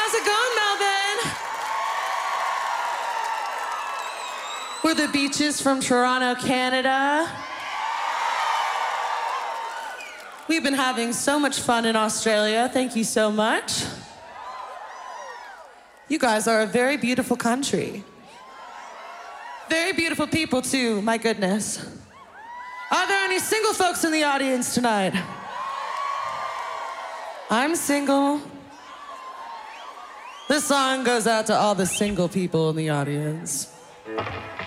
How's it going, Melbourne? We're the Beaches from Toronto, Canada. We've been having so much fun in Australia. Thank you so much. You guys are a very beautiful country. Very beautiful people, too, my goodness. Are there any single folks in the audience tonight? I'm single. This song goes out to all the single people in the audience.